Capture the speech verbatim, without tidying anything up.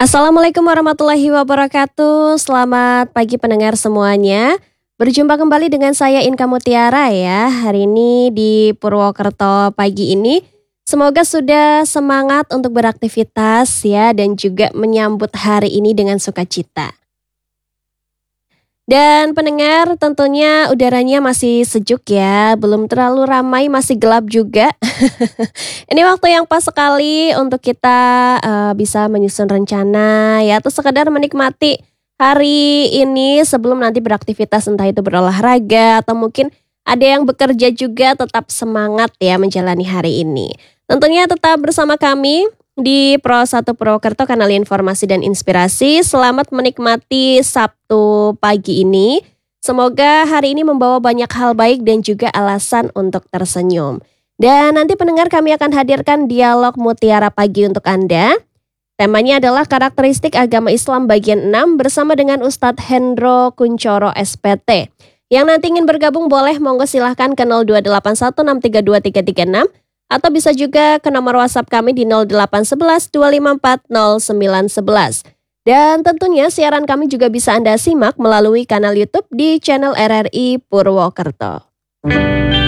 Assalamualaikum warahmatullahi wabarakatuh. Selamat pagi pendengar semuanya. Berjumpa kembali dengan saya Inka Mutiara ya. Hari ini di Purwokerto pagi ini. Semoga sudah semangat untuk beraktivitas ya dan juga menyambut hari ini dengan sukacita. Dan pendengar tentunya udaranya masih sejuk ya, belum terlalu ramai, masih gelap juga. Ini waktu yang pas sekali untuk kita eh, bisa menyusun rencana ya, atau sekedar menikmati hari ini sebelum nanti beraktivitas entah itu berolahraga atau mungkin ada yang bekerja juga tetap semangat ya menjalani hari ini. Tentunya tetap bersama kami di Pro satu Purwokerto, kanal informasi dan inspirasi. Selamat menikmati Sabtu pagi ini. Semoga hari ini membawa banyak hal baik dan juga alasan untuk tersenyum. Dan nanti pendengar kami akan hadirkan dialog Mutiara Pagi untuk Anda. Temanya adalah karakteristik agama Islam bagian enam bersama dengan Ustadz Hendro Kuncoro S P T. Yang nanti ingin bergabung boleh monggo silahkan ke nol dua delapan satu enam tiga dua tiga tiga enam. Atau bisa juga ke nomor WhatsApp kami di nol delapan satu satu dua lima empat nol sembilan satu satu. Dan tentunya siaran kami juga bisa Anda simak melalui kanal YouTube di channel R R I Purwokerto.